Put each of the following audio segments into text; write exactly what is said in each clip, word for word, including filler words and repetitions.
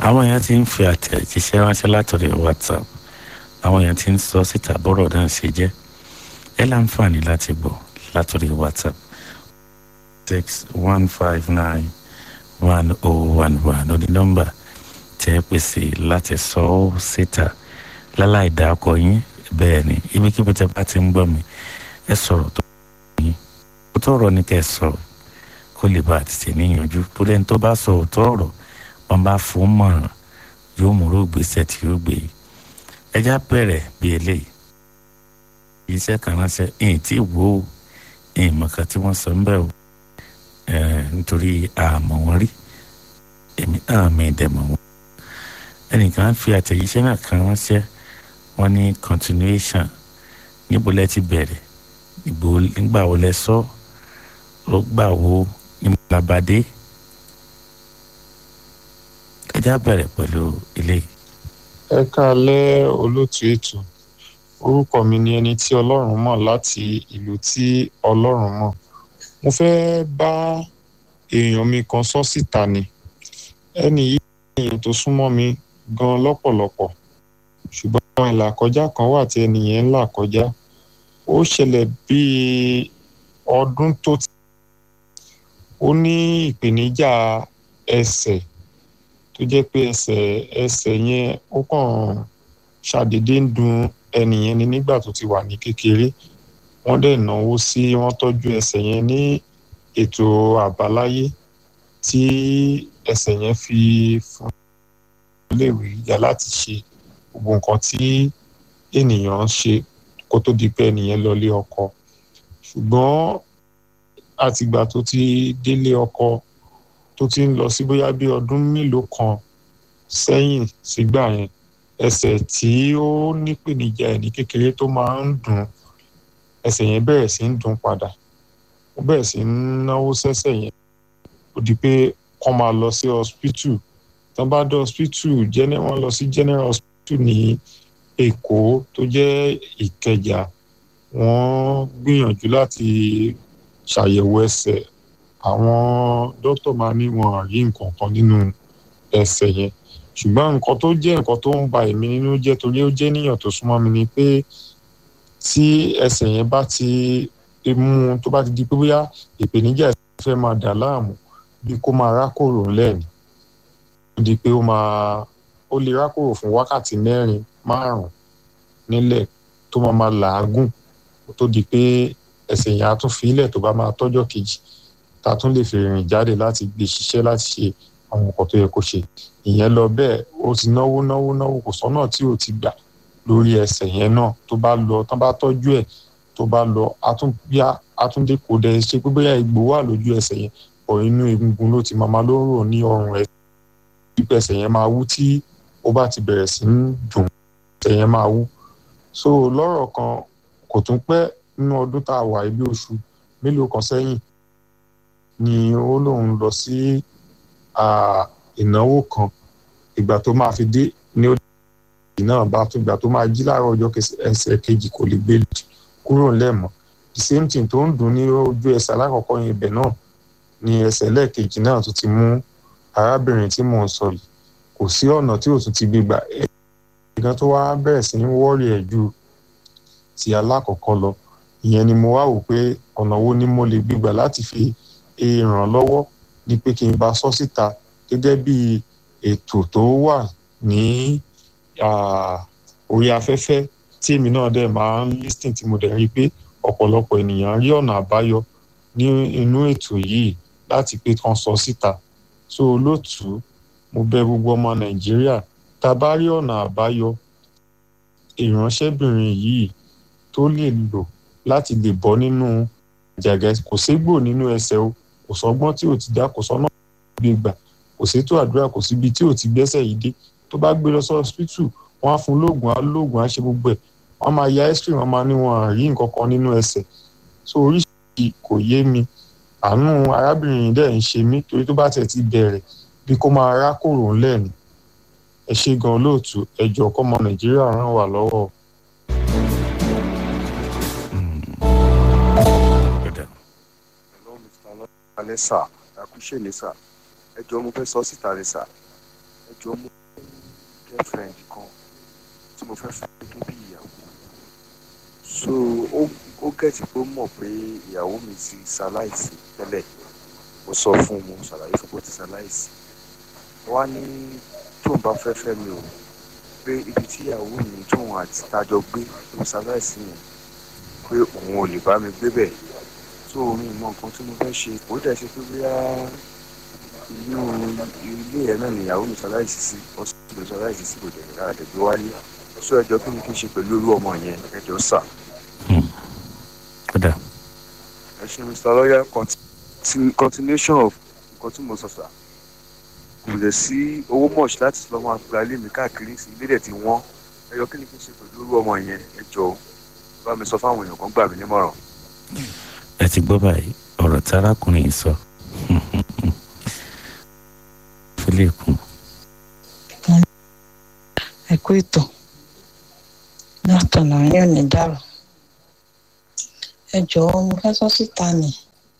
àwọn èèyàn ti ń fi àtẹ̀jíṣẹ́ ránṣẹ́ látọ̀rẹ̀ WhatsApp, àwọn èèyàn ti ń sọ síta bọ́rọ̀ náà ṣe jẹ́. ẹ láǹfààní láti gbọ́ látọ̀rẹ̀ WhatsApp six one five nine one oh one one ó ní nọ́mbà tẹ́ ẹ pèsè láti sọ ọ́ síta láláì dákọ yín. bẹ́ẹ̀ ni ibikíbi tẹ́ bá ti ń gbọ́ mi ẹ sọ̀rọ̀ tó yín òótọ́ ọ̀rọ̀ ni kẹ́ ẹ sọ̀rọ̀ kó lè bá àtìsẹ́ níyànjú tó lẹ́ni tó bá sọ òótọ́ ọ̀rọ̀ wọn bá fún mọ̀ràn yóò múrò gbèsè tí yóò gbé ẹjá bẹ̀rẹ̀ bí eléyìí iṣẹ́ kan ránṣẹ́ ẹ̀yìn tí wo ẹ̀yìn mọ̀ká tí wọ́n sọ ń bẹ̀ o nítorí àmọ́ wọn rí èmi àmì ìdẹ̀mọ̀ wọn. ẹnìkan fi àtẹ̀jíṣẹ́ náà kan ránṣẹ́ wọ́n ní continuation níbo lẹ ti bẹ̀rẹ̀ nígbà wo lẹ sọ ló gbà wo ní labadé. ẹjá bẹ̀rẹ̀ pẹ̀lú ilé. ẹ káalẹ́ olóòtú ètò, orúkọ mi ni ẹni tí ọlọ́run mọ̀ láti ìlú tí ọlọ́run mọ̀. mo fẹ́ bá èèyàn mi kan sọ síta ni. ẹni yìí èèyàn tó súnmọ́ mi gan lọ́pọ̀lọpọ̀, ṣùgbọ́n ìlàkọjá kan wà tí ẹni yẹn ń là kọjá. ó ṣẹlẹ̀ bíi ọdún tó ti ó ní ìpèníjà ẹsẹ̀ tó jẹ́ pé ẹsẹ̀ ẹsẹ̀ yẹn ó kàn ṣàdédé ń dun ẹni yẹn ni nígbà tó ti wà ní kékeré. wọ́n dẹ̀ náwó sí wọ́n tọ́jú ẹsẹ̀ yẹn ní ètò àbáláyé tí ẹsẹ̀ yẹn fi fún iléèwé yá láti ṣe gbogbo nǹkan tí ènìyàn ń ṣe kó tó di pé ẹnìyẹn lọ lé ọkọ. ṣùgbọ́n àtìgbà tó ti délé ọkọ tó ti ń lọ sí bóyá bí ọdún mélòó kan sẹ́yìn sígbà yẹn, ẹsẹ̀ tí ó nípèníjà ẹ̀ ní kékeré tó máa ń dùn, ẹsẹ̀ yẹn bẹ̀rẹ̀ sí ń dùn padà. ó bẹ̀rẹ̀ sí ń náwó sẹ́sẹ̀ yẹn. ó di pé kọ́ máa lọ sí hospital. tí wọ́n bá dé hospital wọ́n lọ sí general hospital ní Èkó tó jẹ́ Ìkẹjà. wọ́n gbìyànjú láti ṣàyẹ̀wò ẹsẹ̀. àwọn dókítà máa ní wọn rí nǹkan kan nínú ẹsẹ̀ yẹn. ṣùgbọ́n nǹkan tó jẹ́ nǹkan tó ń ba èmi nínú jẹ́ torí ó jẹ́ níyàn tó súnmọ́ mi ni pé tí ẹsẹ̀ yẹn bá ti mú tó bá ti di pé bóyá ìpèníjà ẹsẹ̀ fẹ́ máa dà láàmú bí kó máa rákòrò lẹ́ẹ̀ni. ó di pé ó máa ó lè rákòrò fún wákàtí mẹ́rin márùn-ún nílẹ̀ tó máa máa làágùn tó di pé ẹsẹ̀ yẹn á tún fi ilẹ̀ tó bá máa tọ́jọ́ kejì ta tún lè fi rìn jáde láti gbé ṣiṣẹ́ láti ṣe àwọn nǹkan tó yẹ kó ṣe. ìyẹn lọ bẹ́ẹ̀ ó ti náwó náwó náwó kò sọ́nà tí ò ti gbà lórí ẹsẹ̀ yẹn náà. tó bá lọ tán bá tọ́jú ẹ̀ tó bá lọ àtúndé kò dẹ̀ ṣe pé bóyá egbò wà lójú ẹsẹ̀ yẹn ọ̀ inú egungun ló ti máa ló rò ní ọrùn ẹsẹ̀. pípẹ́ ẹsẹ̀ yẹn máa wú tí ó bá ti bẹ̀rẹ̀ sí ń dùn ẹsẹ̀ yẹn máa wú. so lọ́rọ̀ kan kò tún pẹ́ nínú ọdún tá a wà ibi oṣù mélòó kan sẹ́yìn ni ó lóun lọ sí ìnáwó kan. ìgbà tó máa fi dé ní ó dé náà bá tún ìgbà tó máa jí láàárọ̀ ọjọ́ ẹsẹ̀ kejì kò lè gbé kúrò lẹ́ẹ̀mọ́. the same thing tó ń dùn ní ojú ẹsẹ̀ alákọ̀ọ́kọ́ yẹn ibẹ̀ náà ni ẹsẹ̀ lẹ́ẹ̀kejì náà tó ti mú arábìnrin tí mò ń sọ yìí. kò sí ọ̀nà tí ò tún ti gbé gbà ẹ̀gbọ́n tó wá bẹ̀rẹ̀ sí ní wọ́ọ̀rì ẹ̀ ju ti alákọ̀ọ́kọ́ lọ. ìyẹn ni mo wá wò pé ọ̀nà wo ni mo lè gbégbà láti fi ràn lọ́wọ́ ní pé kí n bá sọ síta gẹ́gẹ́ bí ètò tó wà ní orí afẹ́fẹ́ tí èmi náà dẹ̀ máa ń lísìn tí mo dẹ̀ rí pé ọ̀pọ̀lọpọ̀ ènìyàn rí ọ̀nà àbáyọ ní inú ètò yìí láti pé kán sọ síta. so olóòtú, mo bẹ̀ gbogbo ọmọ Nàìjíríà tá a bá rí ọ̀nà àbáyọ ìránṣẹ́bìnrin yìí tó lè lò láti lè bọ́ nínú àjàgà. kò ségbò nínú ẹsẹ̀ o, kò sọgbọ́n tí ò ti dá, kò sọ́nà gbé gbà, kò sétò àdúrà, kò síbi tí ò ti gbẹ́sẹ̀ yìí dé. tó bá gbé lọ sí hospital wọ́n á fún lóògùn á lóògùn á ṣe gbogbo ẹ̀. wọ́n máa ya x-ray, wọ́n máa ní wọn àrí nǹkan kan nínú ẹsẹ̀. so oríṣiríṣi kò yé mi. àánú arábìnrin dẹ̀ ń ṣe mí torí tó bá tẹ̀ ti bẹ̀rẹ̀ bí kó máa rákòrò ńlẹ̀ ni. ẹ ṣé gan olóòtú, ẹ jọ̀ọ́ kọ́mọ Nàìjíríà ràn wá lọ́wọ́. alẹ́ sà àkúṣe ní sà ẹ jọ̀ọ́ mo fẹ́ sọ síta ní sà ẹ jọ̀ọ́ mo. girlfriend kan tí mo fẹ́ fẹ́ gẹ́gẹ́ bí ìyàwó so ó ó gẹ̀tì pé ó mọ̀ pé ìyàwó mi ti ṣaláìsí tẹ́lẹ̀ mo sọ fún un mo ṣàlàyé fún bó ti ṣaláìsí wá ní tóun bá fẹ́ fẹ́ mi o pé ibi tí ìyàwó mi tóun àti tájọ gbé tó ṣaláìsí yẹn pé òun ò lè bá mi gbé bẹ̀ tó mi mọ nǹkan tí mo fẹ́ ṣe ó dẹ̀ ṣe pé bóyá inú ilé ẹ̀ náà ni ìyàwó mi ṣaláìsí sí ọ̀sán ṣaláìsí sí kò dẹ̀ nígbà àdẹ̀gbẹ́ wálé sọ ẹjọ́ kí ni kí n ṣe pẹ̀lú irú ọmọ yẹn ẹjọ́ sà. kódà. ẹ ṣe mr lawyer continuation of nǹkan tí mo sọ sà kò lè sí owó mọ̀ọ́ṣ láti lọ́ máa gba ilé mi káàkiri sí ilé dẹ̀ tí wọ́n ẹjọ́ kí ni kí n ṣe pẹ̀lú irú ọmọ yẹn ẹjọ́ bá mi sọ fáwọn èèyàn kan gbà mí nímọ̀ràn. ẹ ti gbọ́ báyìí ọ̀rọ̀ tí arákùnrin yìí sọ fílẹ̀ kù. ẹ kú ètò látọ̀nà yóò ní dàrú ẹ jọ̀ọ́ mo fẹ́ sọ síta ni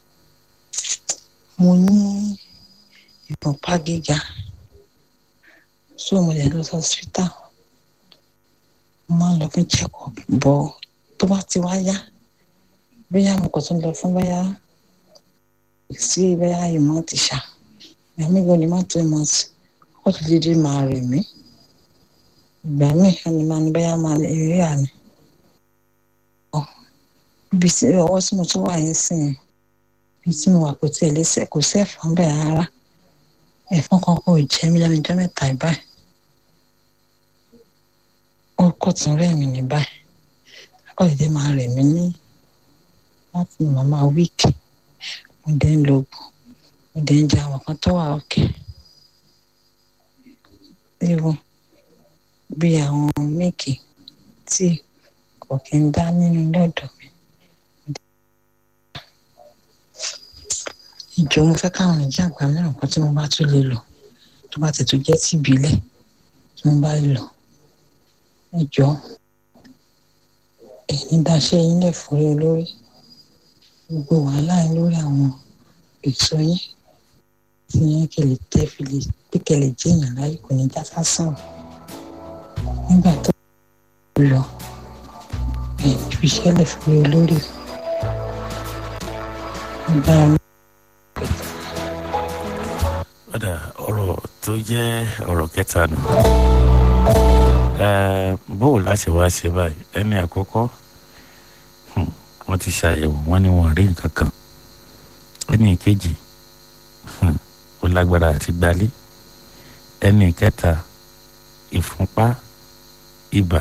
mo ní ìfúnpá gíga so mo lè lọ sí hospital mo máa ń lọ fún check up bọ̀ tó bá ti wá yá bóyá mo kò tún lọ fún bóyá sí bóyá ìmọ̀ ti ṣá ìyàmí gbọ́dọ̀ ní má tó ìmọ̀ sí ó ti dídí máa rẹ̀ mí ìgbà míì ẹni máa ní bóyá máa lè rí àná ibi tí ọwọ́ tí mo tún wà yẹn sìn yẹn ibi tí mo wà kò tiẹ̀ lẹ́sẹ̀ kò sí ẹ̀fọn bẹ́ẹ̀ rárá ẹ̀fọn kan kò jẹ́ mi lẹ́nu ọjọ́ mẹ́ta báyìí ó kọ̀ tún rẹ̀ mí ní báyìí akọ́lẹ́dẹ́ máa rẹ̀ mí ní láti màmá wíìkì mo dẹ̀ ń lo oògùn mo dẹ̀ ń jẹ àwọn kan tó wà òkè ewu bí àwọn méèkì tí kò kí ń dá nínú lọ́dọ̀ mi. ìjọ mo fẹ́ káwọn ìjà àgbà mìíràn kan tí mo bá tún lè lò tó bá tètè jẹ́ sí ìbílẹ̀ tí mo bá lò ìjọ èyí dáṣẹ́ yín lẹ̀ fúri olórí gbogbo wàhálà yín lórí àwọn èso yín tí yín kẹlẹ̀ tẹ́ fi lè pé kẹlẹ̀ jẹ́yàn láyé kò ní já sásán nígbà tó lọ èyí fi ṣẹlẹ̀ fúri olórí nígbà wọn. padà ọ̀rọ̀ tó jẹ́ ọ̀rọ̀ kẹta nù bóò láti wá ṣe báyìí ẹni àkọ́kọ́ wọ́n ti ṣàyẹ̀wò wọ́n ní wọ́n rí nǹkan kan ẹni kejì ó lágbára àti gbalé ẹni kẹta ìfúnpá ibà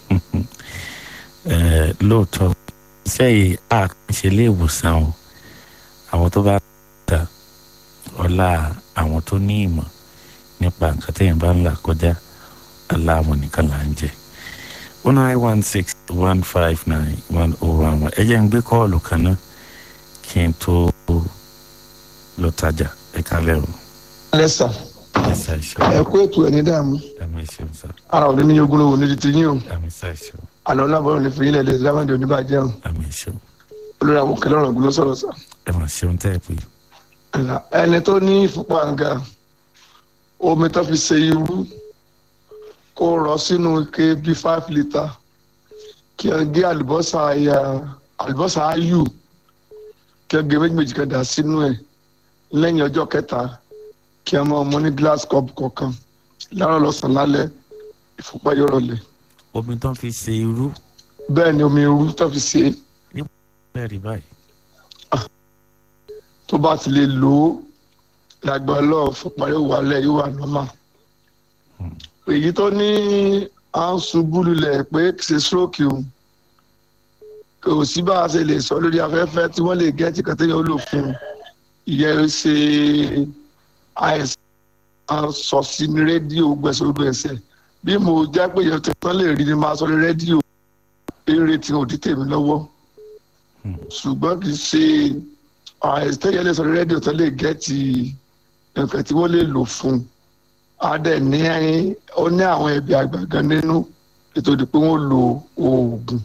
lóòótọ́ iṣẹ́ yìí àkànṣe ilé ìwòsàn o àwọn tó bá ta ọlá àwọn tó ní ìmọ̀ nípa nǹkan téèyàn bá ń là kọjá aláàmọ̀ nìkan là ń jẹ one nine one six one five nine one oh one one ẹ jẹ́ ń gbé kọ́ọ̀lù kan náà kí n tó lọ tajà ẹ kálẹ̀ o. lẹ́sà ẹ̀sà ìṣó. ẹ kú ètò ẹ̀ ní dààmú àmì ìṣeun sá. ara òde ní ogun lówó ní ti yín o àmì ìṣá ìṣó. àná ọlábọ̀rún ní fìyín lẹ́dẹ̀ẹ́sì lábàdé oníbàjẹ́ o àmì ìṣó. olórí àwọn òkèlè ọ̀rọ̀ ògùn ló sọ̀rọ̀ sá. ẹ mà ṣeun tẹ́ ẹ pé. ẹni tó ní ìfúnpá nga omi tó fi ṣe irú kó rọ sínú ike bíi five litre kí ẹ gé àlùbọ́sà àlùbọ́sà ayù kí ẹ gé méjì méjì kan dà sínú ẹ̀ lẹ́yìn ọjọ́ kẹta kí ẹ máa mú ní glass cup kọ̀ọ̀kan láàárọ̀ lọ́sàn-án lálẹ́ ìfúnpá yóò rọlẹ̀. omi tó fi ṣe irú. bẹ́ẹ̀ ni omi irú tó fi ṣe. ní bẹ́ẹ̀ rí báyìí. tó bá ti lè lò ó lágbára lọ́ọ̀ fúnpá yóò wálẹ̀ yóò wà nọ́mà. èyí tó ní à ń ṣubú lulẹ̀ pé ṣe stroke o kò sí bá a ṣe lè sọ lórí afẹ́fẹ́ tí wọ́n lè gẹ́tì kan téèyàn ó lò fún un ìyẹn ṣe àìsàn sọ sí ní rédíò gbẹ̀sẹ̀ odò ẹ̀sẹ̀ bí mo já pé èèyàn tẹ̀sán lè rí ni máa sọ ní rédíò eré tí ò dí tèmi lọ́wọ́ ṣùgbọ́n kì í ṣe àìsàn téèyàn lè sọ ní rédíò tó lè gẹ́tì nǹkan tí wọ́n lè lò fún un adẹ ní ó ní àwọn ẹbí àgbà gan nínú ètò ìdí pé wọ́n lo oògùn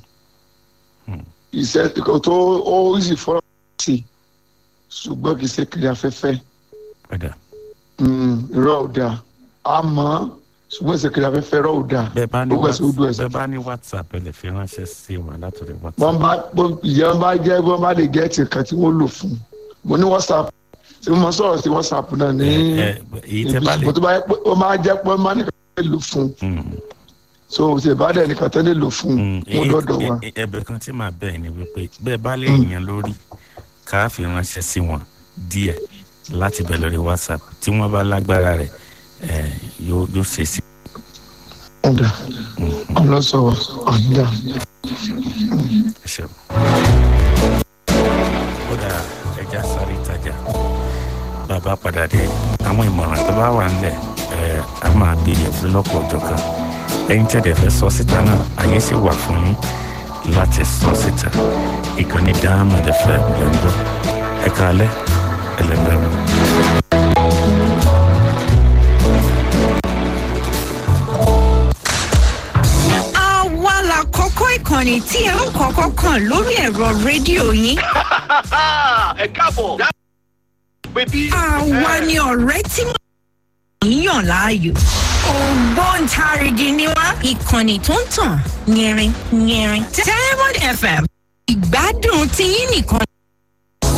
iṣẹ́ tó ó sì fọlọ sí ṣùgbọ́n kì í ṣe kiri afẹ́fẹ́ irọ́ ọdà àmọ́ ṣùgbọ́n ìṣèkèrè afẹ́fẹ́ rọ̀ ò dáa bẹ́ẹ̀ bá ní ó gbẹ̀sẹ̀ ó dùn ẹ̀sẹ̀. bẹ́ẹ̀ bá ní whatsapp ẹ lè fi ránṣẹ́ sí wọn látòrí whatsapp. wọ́n bá ìyẹn bá jẹ́ wọ́n bá lè gẹ́ẹ̀tì nǹkan tí wọ́n lò fún mo ní whatsapp tí mo sọ̀rọ̀ sí whatsapp náà ní ibi tó bá yẹ pé ó máa jẹ́ pé ó máa nìkan tẹ́ lò fún so ṣe bá dẹ̀ nìkan tẹ́ lè lò fún mo dọ́dọ̀ wa. ẹ̀bẹ̀ kan tí màá bẹ̀ ni wípé bẹ́ẹ̀ bá lè yàn lórí ká fi ránṣẹ́ sí wọn díẹ̀ láti bẹ̀ lórí whatsapp tí wọ́n bá lágbára rẹ̀ yóò yóò ṣe sí. ọ̀dà ọlọ́sọ̀wọ̀ ọ̀dà. kódà ẹja sáré tajà bàbá padà dé àwọn ìmọ̀ràn tó bá wà nílẹ̀ a máa béèrè fún lọ́pọ̀ ọjọ́ kan ẹ̀yin tẹ̀lé fẹ́ sọ síta náà àyè sì wà fún yín láti sọ síta ìkànnì Diamond F M lẹ́ńdọ́ ẹ̀ka alẹ́ ẹlẹ́gbẹ̀rún. ìkànnì tí ẹ ń kọ́kọ́ kàn lórí ẹ̀rọ rédíò yín. ẹ káàbọ̀. àwa ni ọ̀rẹ́ tí mo yàn láàyò. ògbóǹtarìgì ni wá. ìkànnì tó ń tàn yẹrin yẹrin. Diamond F M ìgbádùn tiyín nìkan.